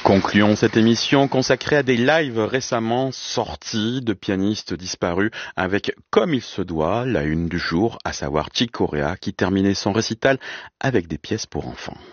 Concluons cette émission consacrée à des lives récemment sortis de pianistes disparus avec, comme il se doit, la une du jour, à savoir Chick Corea qui terminait son récital avec des pièces pour enfants.